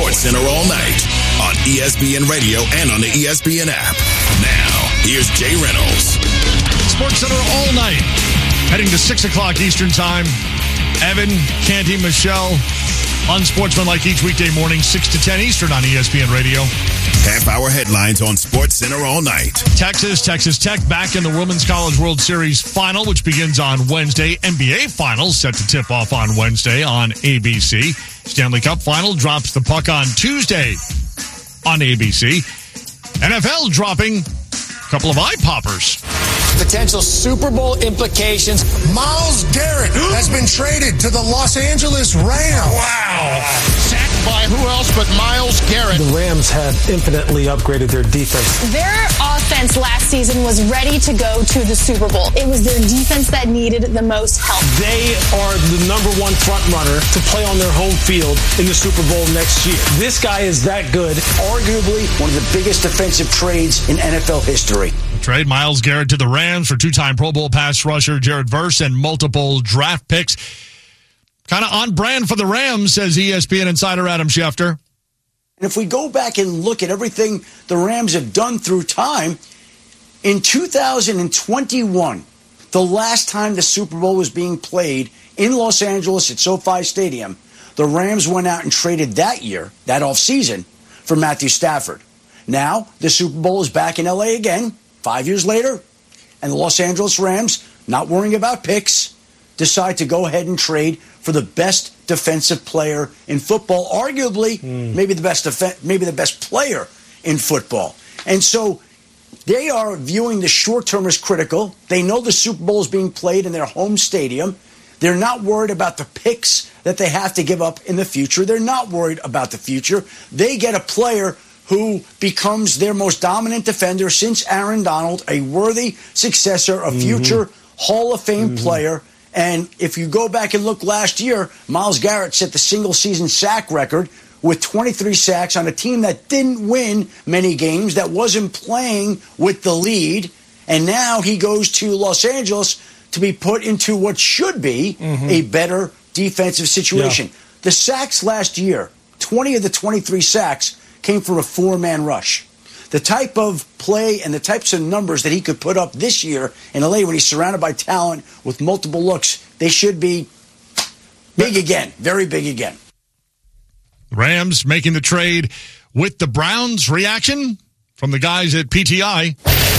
SportsCenter all night on ESPN Radio and on the ESPN app. Now, here's Jay Reynolds. SportsCenter all night, heading to 6 o'clock Eastern Time. Evan, Canty, Michelle, Unsportsmanlike each weekday morning, 6 to 10 Eastern on ESPN Radio. Half-hour headlines on SportsCenter all night. Texas Tech back in the Women's College World Series final, which begins on Wednesday. NBA Finals set to tip off on Wednesday on ABC. Stanley Cup Final drops the puck on Tuesday on ABC. NFL dropping a couple of eye-poppers. Potential Super Bowl implications. Myles Garrett has been traded to the Los Angeles Rams. Wow. Sacked by who else but Myles Garrett. The Rams have infinitely upgraded their defense. Their offense last season was ready to go to the Super Bowl. It was their defense that needed the most help. They are the number one front runner to play on their home field in the Super Bowl next year. This guy is that good. Arguably one of the biggest defensive trades in NFL history. Trade Myles Garrett to the Rams for two-time Pro Bowl pass rusher Jared Verse and multiple draft picks. Kind of on brand for the Rams, says ESPN insider Adam Schefter. And if we go back and look at everything the Rams have done through time, in 2021, the last time the Super Bowl was being played in Los Angeles at SoFi Stadium, the Rams went out and traded that year, that offseason, for Matthew Stafford. Now, the Super Bowl is back in L.A. again, 5 years later, and the Los Angeles Rams, not worrying about picks, decide to go ahead and trade for the best defensive player in football, arguably maybe the best player in football. And so they are viewing the short term as critical. They know the Super Bowl is being played in their home stadium. They're not worried about the picks that they have to give up in the future. They're not worried about the future. They get a player who becomes their most dominant defender since Aaron Donald, a worthy successor, a future Hall of Fame player. And if you go back and look last year, Myles Garrett set the single-season sack record with 23 sacks on a team that didn't win many games, that wasn't playing with the lead. And now he goes to Los Angeles to be put into what should be a better defensive situation. Yeah. The sacks last year, 20 of the 23 sacks, came from a four-man rush. The type of play and the types of numbers that he could put up this year in LA when he's surrounded by talent with multiple looks, they should be big again, very big again. Rams making the trade with the Browns. Reaction from the guys at PTI.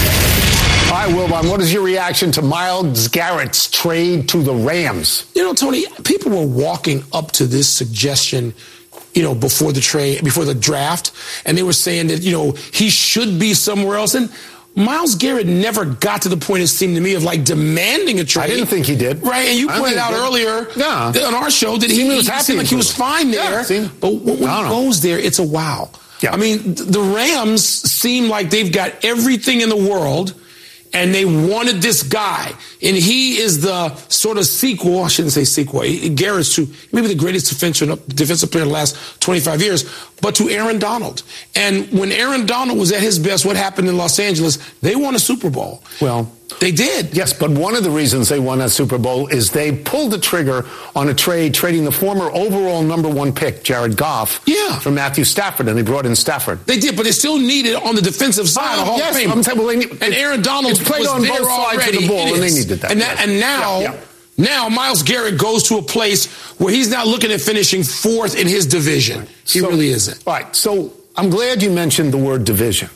All right, Wilbon, what is your reaction to Myles Garrett's trade to the Rams? You know, Tony, people were walking up to this suggestion before the draft, and they were saying that, he should be somewhere else. And Myles Garrett never got to the point, it seemed to me, of demanding a trade. I didn't think he did. Right, and you pointed out earlier on our show that he seemed like he was fine there. Yeah, but when he goes there, it's a wow. Yeah. I mean, the Rams seem like they've got everything in the world, and they wanted this guy. And he is the sort of sequel. I shouldn't say sequel. Garrett's to maybe the greatest defensive player in the last 25 years, but to Aaron Donald. And when Aaron Donald was at his best, what happened in Los Angeles? They won a Super Bowl. Well, they did. Yes, but one of the reasons they won that Super Bowl is they pulled the trigger on a trade, trading the former overall number one pick, Jared Goff, for Matthew Stafford, and they brought in Stafford. They did, but they still needed on the defensive side a Hall of Fame. And Aaron Donald played on both sides of the ball, and they needed that. Now Myles Garrett goes to a place where he's not looking at finishing fourth in his division. He really isn't. All right, so I'm glad you mentioned the word division.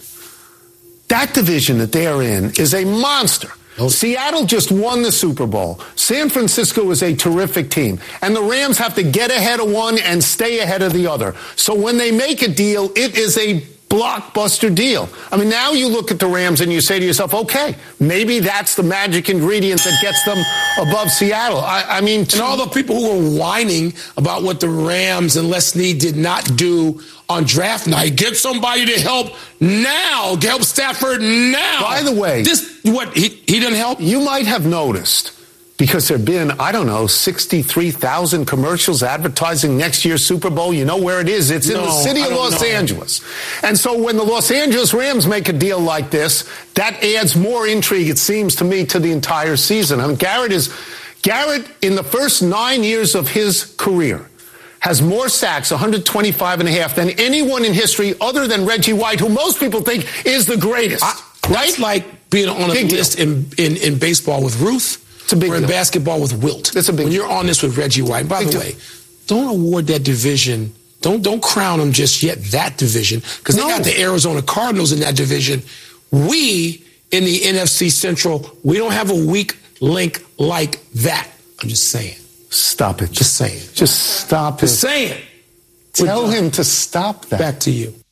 That division that they are in is a monster. Seattle just won the Super Bowl. San Francisco is a terrific team. And the Rams have to get ahead of one and stay ahead of the other. So when they make a deal, it is a blockbuster deal. I mean, now you look at the Rams and you say to yourself, okay, maybe that's the magic ingredient that gets them above Seattle. And all the people who were whining about what the Rams and Les Snead did not do on draft night, get somebody to help now, help Stafford now. By the way, he didn't help? You might have noticed, because there have been, 63,000 commercials advertising next year's Super Bowl. You know where it is. It's in the city of Los Angeles. And so when the Los Angeles Rams make a deal like this, that adds more intrigue, it seems to me, to the entire season. I mean, Garrett, in the first 9 years of his career, has more sacks, 125.5, than anyone in history other than Reggie White, who most people think is the greatest. That's like being on a list in baseball with Ruth. It's a big deal. In basketball with Wilt. It's a big When you're on this with Reggie White. By the way, don't award that division. Don't crown them just yet, that division, because they got the Arizona Cardinals in that division. We, in the NFC Central, we don't have a weak link like that. I'm just saying. Stop it. Just saying. Just stop it. Just saying. Tell him to stop that. Back to you.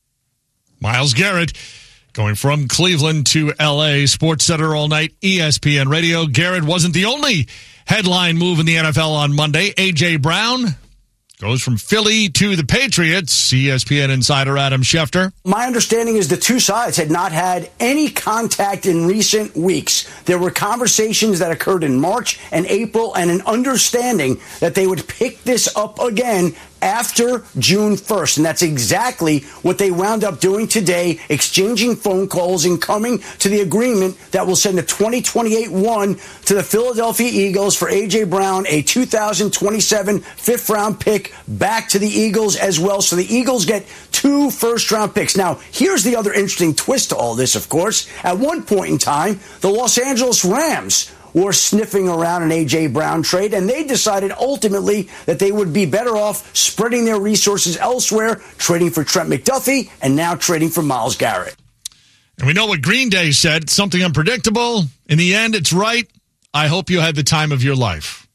Myles Garrett going from Cleveland to L.A. Sports Center all night, ESPN Radio. Garrett wasn't the only headline move in the NFL on Monday. A.J. Brown goes from Philly to the Patriots. ESPN insider Adam Schefter. My understanding is the two sides had not had any contact in recent weeks. There were conversations that occurred in March and April and an understanding that they would pick this up again after June 1st. And that's exactly what they wound up doing today, exchanging phone calls and coming to the agreement that will send a 2028 one to the Philadelphia Eagles for A.J. Brown, a 2027 fifth-round pick back to the Eagles as well. So the Eagles get 2 first-round picks. Now, here's the other interesting twist to all this, of course. At one point in time, the Los Angeles Rams were sniffing around an A.J. Brown trade, and they decided ultimately that they would be better off spreading their resources elsewhere, trading for Trent McDuffie, and now trading for Myles Garrett. And we know what Green Day said, something unpredictable. In the end, it's right. I hope you had the time of your life.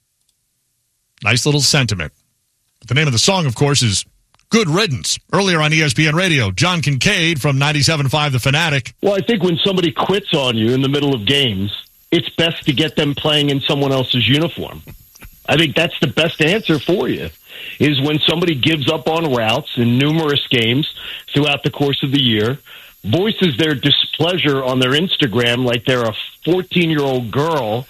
Nice little sentiment. But the name of the song, of course, is Good Riddance. Earlier on ESPN Radio, John Kincaid from 97.5 The Fanatic. Well, I think when somebody quits on you in the middle of games, it's best to get them playing in someone else's uniform. I think that's the best answer for you, is when somebody gives up on routes in numerous games throughout the course of the year, voices their displeasure on their Instagram like they're a 14-year-old girl,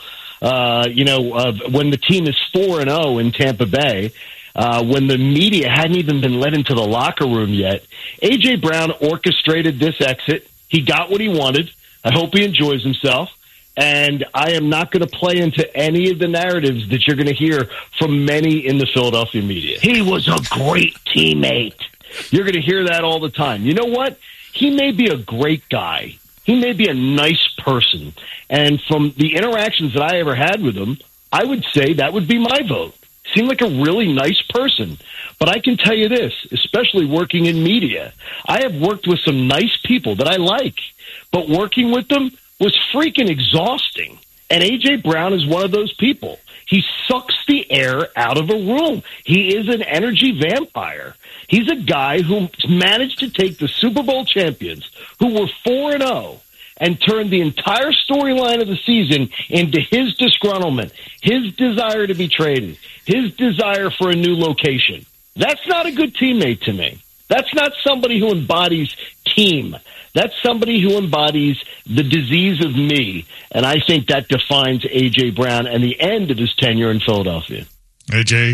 when the team is 4-0 in Tampa Bay, when the media hadn't even been let into the locker room yet. A.J. Brown orchestrated this exit. He got what he wanted. I hope he enjoys himself. And I am not going to play into any of the narratives that you're going to hear from many in the Philadelphia media. He was a great teammate. You're going to hear that all the time. You know what? He may be a great guy. He may be a nice person. And from the interactions that I ever had with him, I would say that would be my vote. Seemed like a really nice person. But I can tell you this, especially working in media, I have worked with some nice people that I like. But working with them was freaking exhausting. And A.J. Brown is one of those people. He sucks the air out of a room. He is an energy vampire. He's a guy who managed to take the Super Bowl champions, who were 4-0, and turned the entire storyline of the season into his disgruntlement, his desire to be traded, his desire for a new location. That's not a good teammate to me. That's not somebody who embodies team. That's somebody who embodies the disease of me, and I think that defines A.J. Brown and the end of his tenure in Philadelphia. A.J.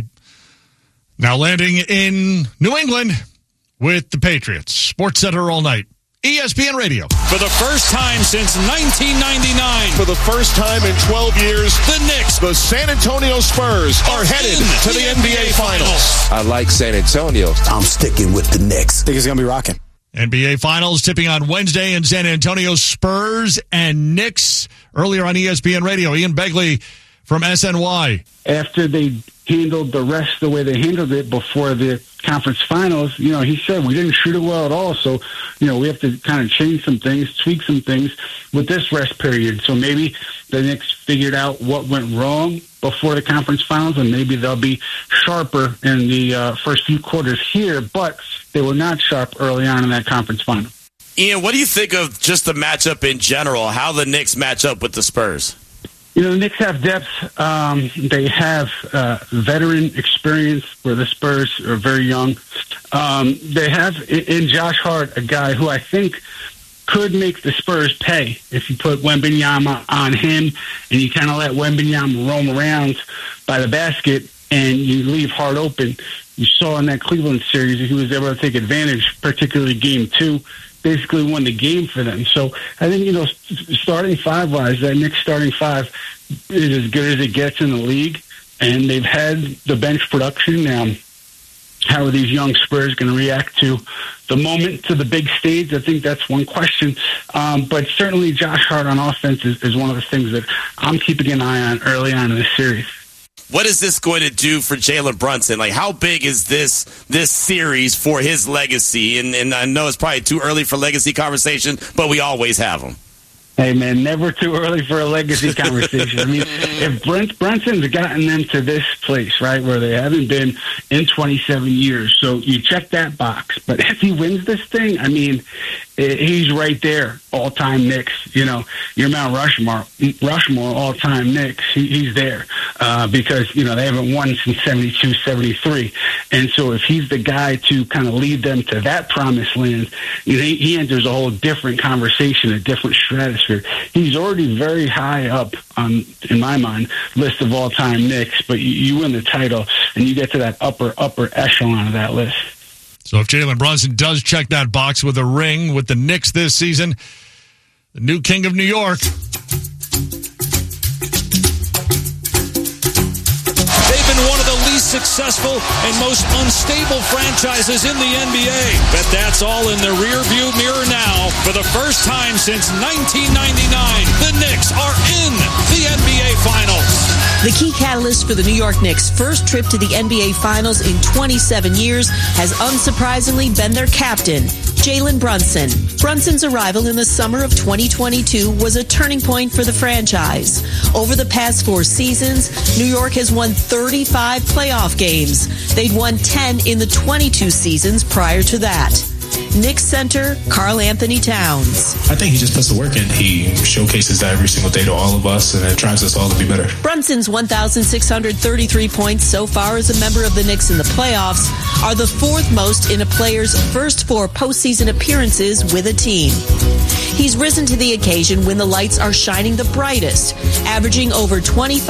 now landing in New England with the Patriots. Sports Center all night. ESPN Radio. For the first time since 1999. For the first time in 12 years, the Knicks, the San Antonio Spurs, are headed to the NBA Finals. I like San Antonio. I'm sticking with the Knicks. I think it's going to be rocking. NBA Finals tipping on Wednesday in San Antonio. Spurs and Knicks. Earlier on ESPN Radio, Ian Begley from SNY. After they handled the rest the way they handled it before the conference finals, he said we didn't shoot it well at all. So, we have to kind of change some things, tweak some things with this rest period. So maybe the Knicks figured out what went wrong before the conference finals, and maybe they'll be sharper in the first few quarters here, but they were not sharp early on in that conference final. Ian, what do you think of just the matchup in general, how the Knicks match up with the Spurs? The Knicks have depth. They have veteran experience where the Spurs are very young. They have in Josh Hart a guy who I think could make the Spurs pay if you put Wembanyama on him and you kind of let Wembanyama roam around by the basket and you leave Hart open. You saw in that Cleveland series he was able to take advantage, particularly Game 2. Basically won the game for them. So I think, starting five-wise, that Knicks starting five is as good as it gets in the league, and they've had the bench production now. How are these young Spurs going to react to the moment, to the big stage? I think that's one question. But certainly Josh Hart on offense is one of the things that I'm keeping an eye on early on in the series. What is this going to do for Jalen Brunson? Like, how big is this series for his legacy? And I know it's probably too early for legacy conversation, but we always have them. Hey, man, never too early for a legacy conversation. I mean, if Brunson's gotten them to this place, right, where they haven't been in 27 years, so you check that box. But if he wins this thing, I mean, he's right there, all-time Knicks. You know, your Mount Rushmore, all-time Knicks, he's there because, you know, they haven't won since 72, 73. And so if he's the guy to kind of lead them to that promised land, you know, he enters a whole different conversation, a different stratosphere. He's already very high up on, in my mind, list of all-time Knicks, but you win the title and you get to that upper echelon of that list. So if Jalen Brunson does check that box with a ring with the Knicks this season, the new king of New York. They've been one of the least successful and most unstable franchises in the NBA. But that's all in the rearview mirror now. For the first time since 1999, the Knicks are in the NBA Finals. The key catalyst for the New York Knicks' first trip to the NBA Finals in 27 years has unsurprisingly been their captain, Jalen Brunson. Brunson's arrival in the summer of 2022 was a turning point for the franchise. Over the past 4 seasons, New York has won 35 playoff games. They'd won 10 in the 22 seasons prior to that. Knicks center Karl Anthony Towns. I think he just puts the work in. He showcases that every single day to all of us, and it drives us all to be better. Brunson's 1,633 points so far as a member of the Knicks in the playoffs are the 4th most in a player's first 4 postseason appearances with a team. He's risen to the occasion when the lights are shining the brightest, averaging over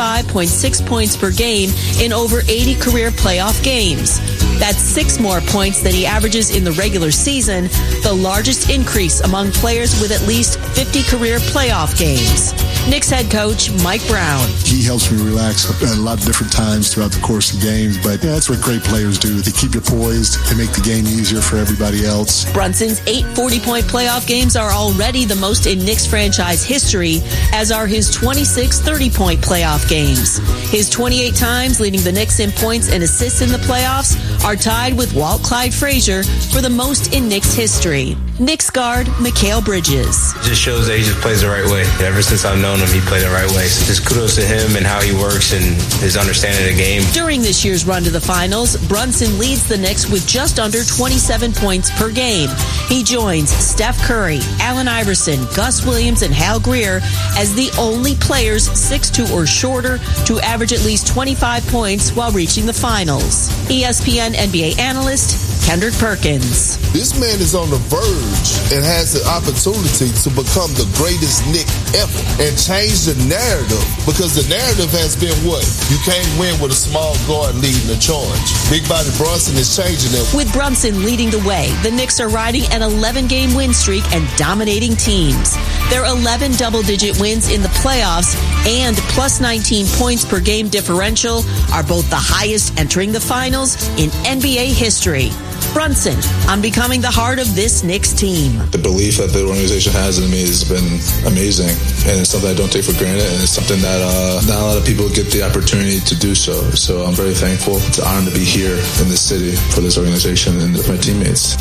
25.6 points per game in over 80 career playoff games. That's 6 more points than he averages in the regular season, the largest increase among players with at least 50 career playoff games. Knicks head coach Mike Brown. He helps me relax at a lot of different times throughout the course of games, but that's what great players do. They keep you poised. They make the game easier for everybody else. Brunson's 8 40-point playoff games are already the most in Knicks franchise history, as are his 26 30-point playoff games. His 28 times leading the Knicks in points and assists in the playoffs are tied with Walt Clyde Frazier for the most in Knicks history. Knicks guard Mikal Bridges. It just shows that he just plays the right way. Ever since I've known him, he played the right way. So just kudos to him and how he works and his understanding of the game. During this year's run to the finals, Brunson leads the Knicks with just under 27 points per game. He joins Steph Curry, Allen Iverson, Gus Williams, and Hal Greer as the only players 6'2" or shorter to average at least 25 points while reaching the finals. ESPN NBA analyst Kendrick Perkins. This man is on the verge and has the opportunity to become the greatest Knick ever and change the narrative, because the narrative has been what? You can't win with a small guard leading the charge. Big Body Brunson is changing it. With Brunson leading the way, the Knicks are riding an 11-game win streak and dominating teams. Their 11 double-digit wins in the playoffs and plus 19 points per game differential are both the highest entering the finals in NBA history. Brunson on becoming the heart of this Knicks team. The belief that the organization has in me has been amazing, and it's something I don't take for granted, and it's something that not a lot of people get the opportunity to do so. So I'm very thankful. It's an honor to be here in this city for this organization and with my teammates.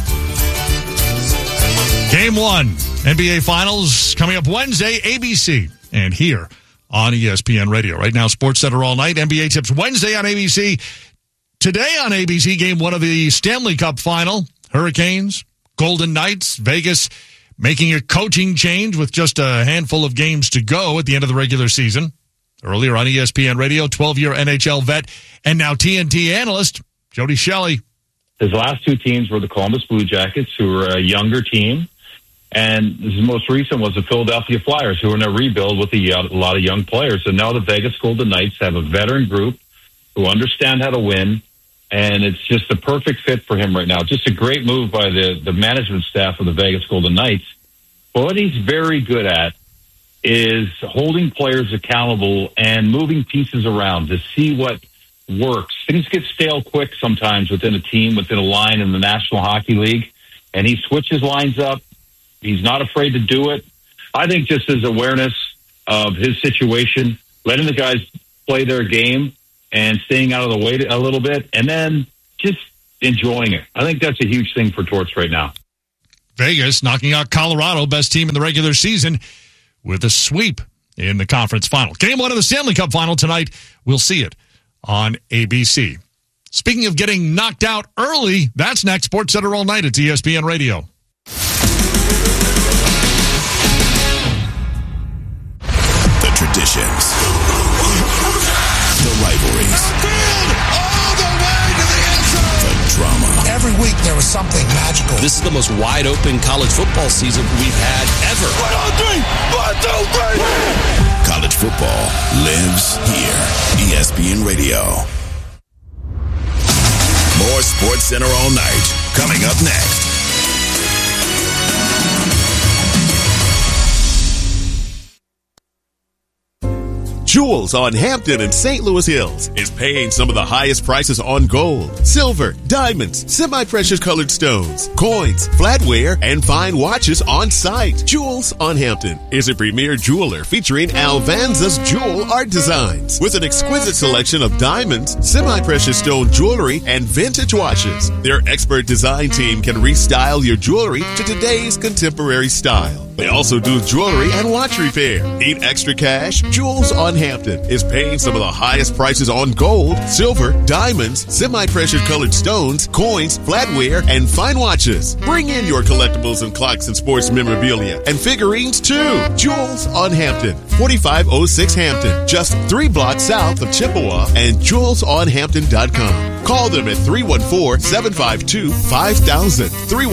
Game 1, NBA Finals, coming up Wednesday, ABC, and here on ESPN Radio. Right now, SportsCenter all night. NBA Tips Wednesday on ABC. Today on ABC, Game 1 of the Stanley Cup Final. Hurricanes, Golden Knights, Vegas making a coaching change with just a handful of games to go at the end of the regular season. Earlier on ESPN Radio, 12-year NHL vet and now TNT analyst, Jody Shelley. His last 2 teams were the Columbus Blue Jackets, who were a younger team. And his most recent was the Philadelphia Flyers, who are in a rebuild with a lot of young players. And now the Vegas Golden Knights have a veteran group who understand how to win. And it's just the perfect fit for him right now. Just a great move by the management staff of the Vegas Golden Knights. But what he's very good at is holding players accountable and moving pieces around to see what works. Things get stale quick sometimes within a team, within a line in the National Hockey League, and he switches lines up. He's not afraid to do it. I think just his awareness of his situation, letting the guys play their game and staying out of the way a little bit, and then just enjoying it. I think that's a huge thing for Torts right now. Vegas knocking out Colorado, best team in the regular season, with a sweep in the conference final. Game 1 of the Stanley Cup final tonight. We'll see it on ABC. Speaking of getting knocked out early, that's next. SportsCenter all night at ESPN Radio. The traditions, the rivalries, all the way to the end zone. the drama. Every week there was something magical. This is the most wide-open college football season we've had ever. 1, 2, 3. College football lives here. ESPN Radio. More SportsCenter all night. Coming up next. Jewels on Hampton and St. Louis Hills is paying some of the highest prices on gold, silver, diamonds, semi-precious colored stones, coins, flatware, and fine watches on site. Jewels on Hampton is a premier jeweler featuring Alvanza's jewel art designs with an exquisite selection of diamonds, semi-precious stone jewelry, and vintage watches. Their expert design team can restyle your jewelry to today's contemporary style. They also do jewelry and watch repair. Need extra cash? Jewels on Hampton is paying some of the highest prices on gold, silver, diamonds, semi-precious colored stones, coins, flatware, and fine watches. Bring in your collectibles and clocks and sports memorabilia and figurines too. Jewels on Hampton, 4506 Hampton, just 3 blocks south of Chippewa, and jewelsonhampton.com. Call them at 314-752-5000,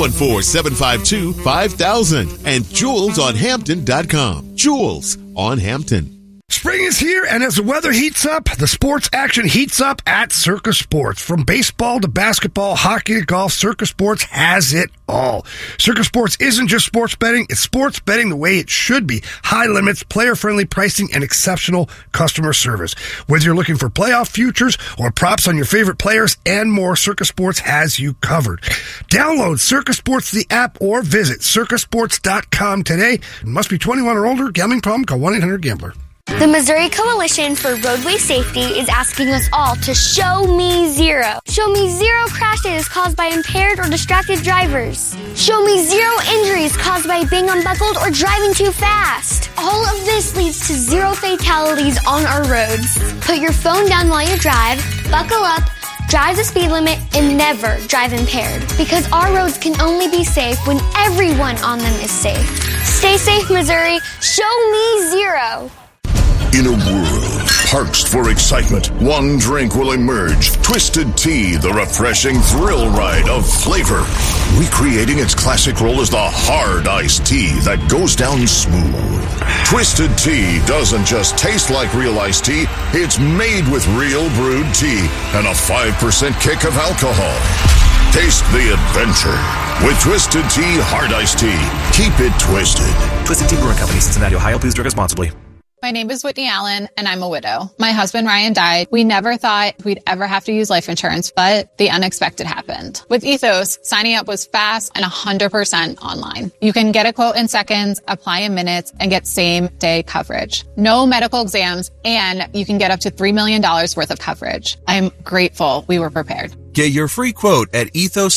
314-752-5000, and jewelsonhampton.com. Jewels on Hampton. Spring is here, and as the weather heats up, the sports action heats up at Circus Sports. From baseball to basketball, hockey to golf, Circus Sports has it all. Circus Sports isn't just sports betting, it's sports betting the way it should be. High limits, player-friendly pricing, and exceptional customer service. Whether you're looking for playoff futures or props on your favorite players and more, Circus Sports has you covered. Download Circus Sports, the app, or visit circusports.com today. It must be 21 or older. Gambling problem? Call 1-800-GAMBLER. The Missouri Coalition for Roadway Safety is asking us all to show me zero. Show me zero crashes caused by impaired or distracted drivers. Show me zero injuries caused by being unbuckled or driving too fast. All of this leads to zero fatalities on our roads. Put your phone down while you drive, buckle up, drive the speed limit, and never drive impaired. Because our roads can only be safe when everyone on them is safe. Stay safe, Missouri. Show me zero. In a world parched for excitement, one drink will emerge. Twisted Tea, the refreshing thrill ride of flavor. Recreating its classic role as the hard iced tea that goes down smooth. Twisted Tea doesn't just taste like real iced tea, it's made with real brewed tea and a 5% kick of alcohol. Taste the adventure with Twisted Tea Hard Iced Tea. Keep it twisted. Twisted Tea Brewing Company, Cincinnati, Ohio. Please drink responsibly. My name is Whitney Allen, and I'm a widow. My husband, Ryan, died. We never thought we'd ever have to use life insurance, but the unexpected happened. With Ethos, signing up was fast and 100% online. You can get a quote in seconds, apply in minutes, and get same-day coverage. No medical exams, and you can get up to $3 million worth of coverage. I'm grateful we were prepared. Get your free quote at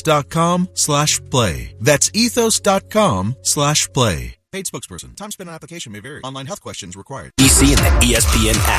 ethos.com/play. That's ethos.com/play. Paid spokesperson. Time spent on application may vary. Online health questions required. EC and the ESPN app.